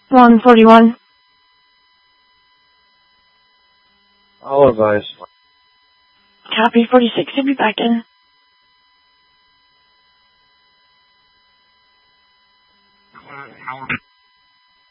141. All advice. Copy 46. You'll be back in.